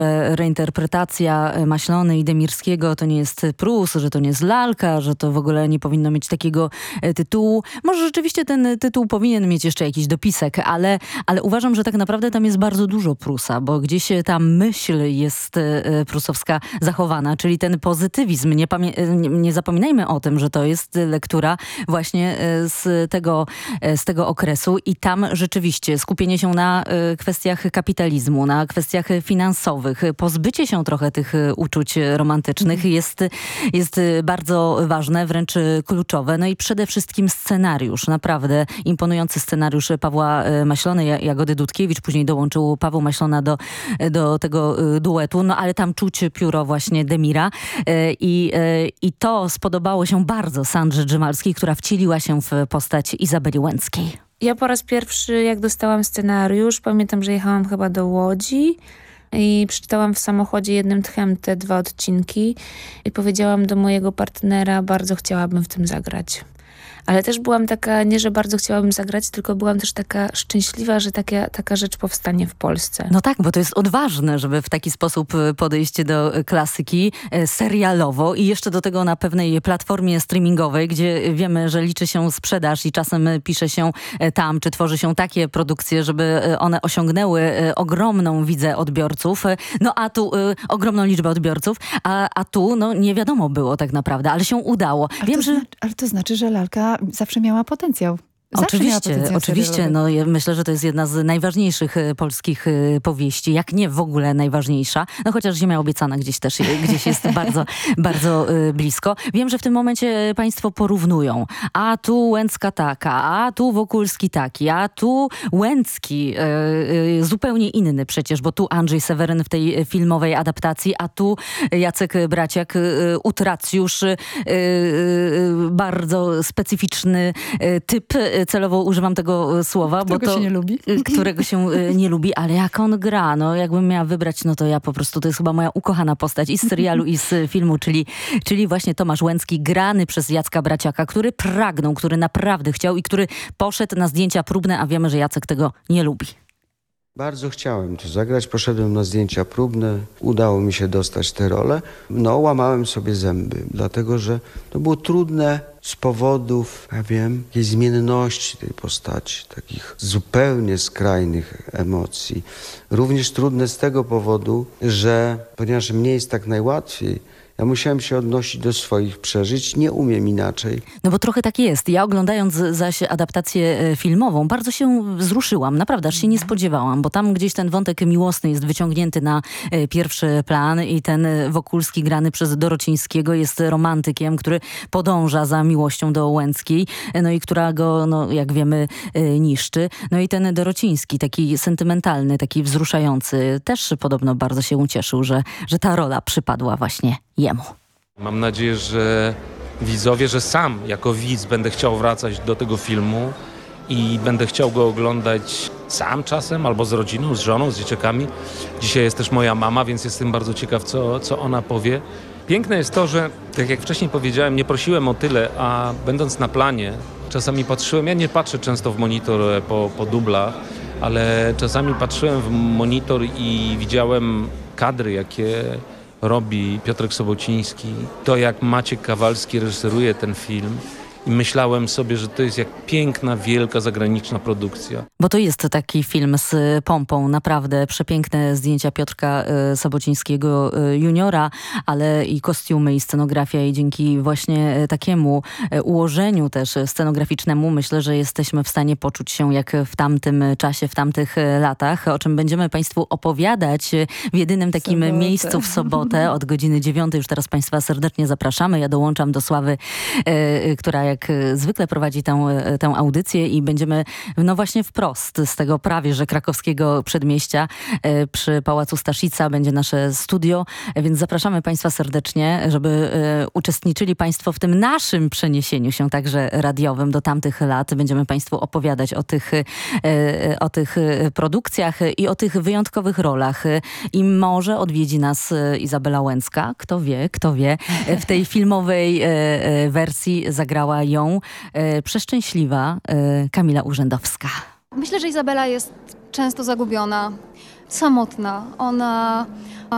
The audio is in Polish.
reinterpretacja Maślony i Demirskiego to nie jest Prus, że to nie jest lalka, że to w ogóle nie powinno mieć takiego tytułu. Może rzeczywiście ten tytuł powinien mieć jeszcze jakiś dopisek, ale uważam, że tak naprawdę tam jest bardzo dużo Prusa, bo gdzieś ta myśl jest prusowska zachowana, czyli ten pozytywizm. Nie zapominajmy o tym, że to jest lektura właśnie z tego okresu i tam rzeczywiście skupienie się na kwestiach kapitalizmu, na kwestiach finansowych, pozbycie się trochę tych uczuć romantycznych jest bardzo ważne, wręcz kluczowe. No i przede wszystkim scenariusz, naprawdę imponujący scenariusz Pawła Maślony, Jagody Dudkiewicz, później dołączył Paweł Maślona do tego duetu, no ale tam czuć pióro właśnie Demira i to spodobało się bardzo Sandrze Drzymalskiej, która wcieliła się w postać Izabeli Łęckiej. Ja po raz pierwszy, jak dostałam scenariusz, pamiętam, że jechałam chyba do Łodzi i przeczytałam w samochodzie jednym tchem te 2 odcinki i powiedziałam do mojego partnera, bardzo chciałabym w tym zagrać. Ale też byłam taka, nie że bardzo chciałabym zagrać, tylko byłam też taka szczęśliwa, że taka rzecz powstanie w Polsce. No tak, bo to jest odważne, żeby w taki sposób podejść do klasyki serialowo i jeszcze do tego na pewnej platformie streamingowej, gdzie wiemy, że liczy się sprzedaż i czasem pisze się tam, czy tworzy się takie produkcje, żeby one osiągnęły ogromną widzę odbiorców, no a tu ogromną liczbę odbiorców, a tu no nie wiadomo było tak naprawdę, ale się udało. Ale to znaczy, że lalka zawsze miała potencjał. Oczywiście. No, ja myślę, że to jest jedna z najważniejszych polskich powieści, jak nie w ogóle najważniejsza. No chociaż Ziemia obiecana gdzieś jest bardzo, bardzo blisko. Wiem, że w tym momencie państwo porównują. A tu Łęcka taka, a tu Wokulski taki, a tu Łęcki zupełnie inny przecież, bo tu Andrzej Seweryn w tej filmowej adaptacji, a tu Jacek Braciak, utracjusz, bardzo specyficzny typ. Celowo używam tego słowa, którego się nie lubi. Którego się nie lubi, ale jak on gra, no jakbym miała wybrać, no to ja po prostu, to jest chyba moja ukochana postać i z serialu, i z filmu, czyli właśnie Tomasz Łęcki, grany przez Jacka Braciaka, który pragnął, który naprawdę chciał i który poszedł na zdjęcia próbne, a wiemy, że Jacek tego nie lubi. Bardzo chciałem to zagrać, poszedłem na zdjęcia próbne, udało mi się dostać tę rolę. No, łamałem sobie zęby, dlatego że to było trudne z powodów, ja wiem, jakiejś zmienności tej postaci, takich zupełnie skrajnych emocji. Również trudne z tego powodu, że ponieważ mnie jest tak najłatwiej, ja musiałem się odnosić do swoich przeżyć, nie umiem inaczej. No bo trochę tak jest. Ja oglądając zaś adaptację filmową bardzo się wzruszyłam. Naprawdę, aż się nie spodziewałam, bo tam gdzieś ten wątek miłosny jest wyciągnięty na pierwszy plan i ten Wokulski grany przez Dorocińskiego jest romantykiem, który podąża za miłością do Łęckiej, no i która go, no jak wiemy, niszczy. No i ten Dorociński, taki sentymentalny, taki wzruszający, też podobno bardzo się ucieszył, że ta rola przypadła właśnie jemu. Mam nadzieję, że widzowie, że sam jako widz będę chciał wracać do tego filmu i będę chciał go oglądać sam czasem, albo z rodziną, z żoną, z dzieciakami. Dzisiaj jest też moja mama, więc jestem bardzo ciekaw, co ona powie. Piękne jest to, że tak jak wcześniej powiedziałem, nie prosiłem o tyle, a będąc na planie, czasami patrzyłem, ja nie patrzę często w monitor po dublach, ale czasami patrzyłem w monitor i widziałem kadry, jakie robi Piotrek Sobociński, to jak Maciek Kawalski reżyseruje ten film i myślałem sobie, że to jest jak piękna, wielka, zagraniczna produkcja. Bo to jest taki film z pompą, naprawdę przepiękne zdjęcia Piotrka Sobocińskiego juniora, ale i kostiumy, i scenografia i dzięki właśnie takiemu ułożeniu też scenograficznemu myślę, że jesteśmy w stanie poczuć się jak w tamtym czasie, w tamtych latach, o czym będziemy Państwu opowiadać w jedynym takim miejscu w sobotę od godziny 9. Już teraz Państwa serdecznie zapraszamy. Ja dołączam do Sławy, która jak zwykle prowadzi tę audycję i będziemy no właśnie wprost z tego prawie że krakowskiego przedmieścia przy Pałacu Staszica będzie nasze studio, więc zapraszamy Państwa serdecznie, żeby uczestniczyli Państwo w tym naszym przeniesieniu się także radiowym do tamtych lat. Będziemy Państwu opowiadać o tych produkcjach i o tych wyjątkowych rolach. I może odwiedzi nas Izabela Łęcka. Kto wie. W tej filmowej wersji zagrała ją przeszczęśliwa Kamila Urzędowska. Myślę, że Izabela jest często zagubiona, samotna. Ona